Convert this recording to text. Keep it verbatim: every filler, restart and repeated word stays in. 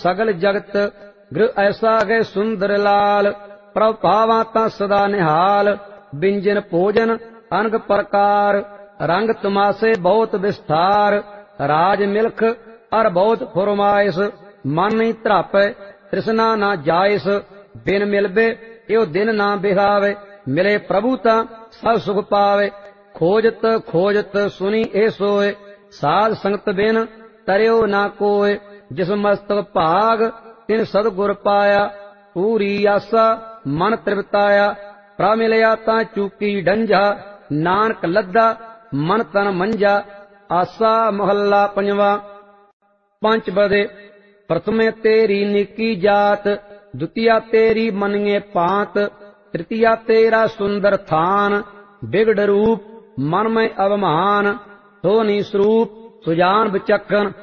सगल जगत गृह ऐसा गए सुंदर लाल। प्रभ पावा ता सदा निहाल, बिंजन भोजन अनग प्रकार। रंग तमाशे बहुत विस्तार, राज मिल्ख अर बहुत फुरमाइश। मन नहीं त्रापै तृष्णा ना जाइस, बिन मिलबे यो दिन ना बिहावे। मिले प्रभु ता सब सुख पावे, खोजत खोजत सुनी ए सोए। साध संगत बिन तरियो ना कोय, जिस मस्तक भाग तिन सतगुर पाया। पूरी आसा मन तृप्ताया, प्रभ मिलया ता चूकी डंझा। नानक लद्दा मन तन मंझा, आसा महला पंजवा। पंच बदे प्रथमे तेरी निकी जात, द्वितीया तेरी मनिए पात। तृतीया तेरा सुंदर थान, बिगड़ रूप मन में अवमान। सोनी स्वरूप सुजान विचक्षण,